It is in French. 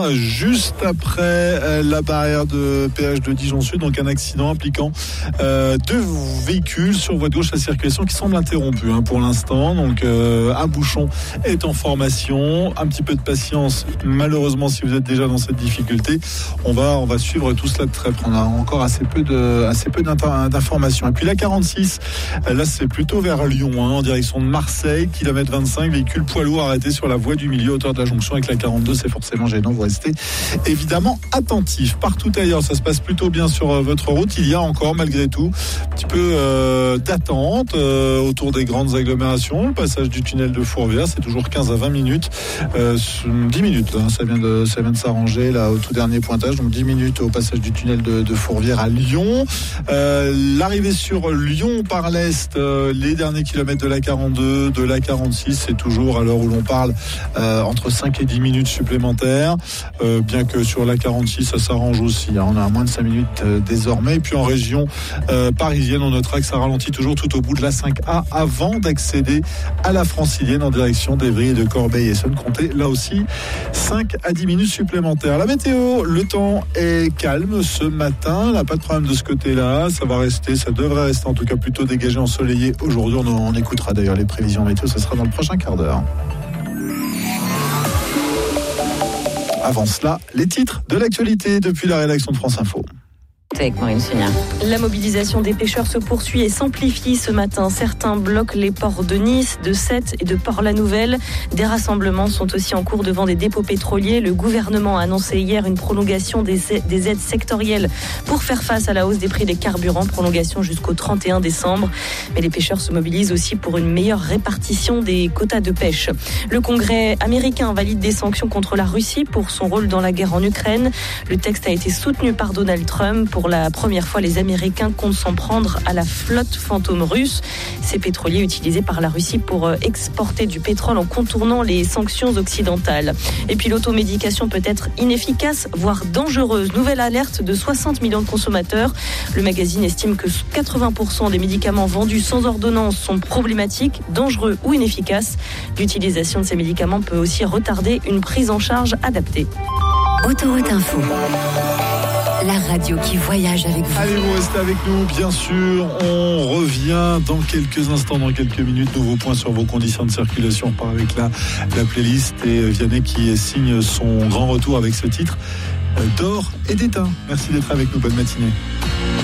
juste après la barrière de péage de Dijon Sud. Donc un accident impliquant deux véhicules sur voie de gauche. La circulation qui semble interrompue pour l'instant. Donc un bouchon est en formation. Un petit peu de patience. Malheureusement, si vous êtes déjà dans cette difficulté, on va suivre tout cela de très près. On a encore assez peu d'informations. Et puis la 46, là c'est plutôt vers Lyon, en direction de Marseille, kilomètre 25, véhicule poids lourd arrêté sur la voie du milieu, hauteur de la jonction avec la 42. C'est forcément gênant. Vous restez évidemment attentif. Partout ailleurs, ça se passe plutôt bien sur votre route. Il y a encore malgré tout un petit peu d'attente autour des grandes agglomérations. Le passage du tunnel de Fourvière, c'est toujours 15 à 20 minutes, 10 minutes. Ça vient de s'arranger là au tout dernier pointage. Donc 10 minutes au passage du tunnel de Fourvière à Lyon. L'arrivée sur Lyon par l'est, les derniers kilomètres de la 42, de la 46, c'est toujours à l'heure où l'on parle entre 5 et 10 minutes supplémentaires. Bien que sur la 46, ça s'arrange aussi. On a à moins de 5 minutes désormais. Et puis en région parisienne, on notera que ça ralentit toujours tout au bout de la 5A avant d'accéder à la Francilienne en direction d'Evry et de Corbeil-Essonnes. Comptez là aussi 5 à 10 minutes supplémentaires. La météo, le temps est calme ce matin. On n'a pas de problème de ce côté-là. Ça devrait rester en tout cas plutôt dégagé, ensoleillé aujourd'hui. On écoutera d'ailleurs les prévisions météo. Ça sera dans le prochain quart d'heure. Avant cela, les titres de l'actualité depuis la rédaction de France Info. Avec Maureen Sonia. La mobilisation des pêcheurs se poursuit et s'amplifie ce matin. Certains bloquent les ports de Nice, de Sète et de Port-la-Nouvelle. Des rassemblements sont aussi en cours devant des dépôts pétroliers. Le gouvernement a annoncé hier une prolongation des aides sectorielles pour faire face à la hausse des prix des carburants. Prolongation jusqu'au 31 décembre. Mais les pêcheurs se mobilisent aussi pour une meilleure répartition des quotas de pêche. Le Congrès américain valide des sanctions contre la Russie pour son rôle dans la guerre en Ukraine. Le texte a été soutenu par Donald Trump. Pour la première fois, les Américains comptent s'en prendre à la flotte fantôme russe. Ces pétroliers utilisés par la Russie pour exporter du pétrole en contournant les sanctions occidentales. Et puis l'automédication peut être inefficace, voire dangereuse. Nouvelle alerte de 60 millions de consommateurs. Le magazine estime que 80% des médicaments vendus sans ordonnance sont problématiques, dangereux ou inefficaces. L'utilisation de ces médicaments peut aussi retarder une prise en charge adaptée. Autoroute Info. La radio qui voyage avec vous. Allez, vous restez avec nous, bien sûr. On revient dans quelques instants, dans quelques minutes. Nouveau point sur vos conditions de circulation. On part avec la playlist et Vianney qui signe son grand retour avec ce titre d'or et d'étain. Merci d'être avec nous. Bonne matinée.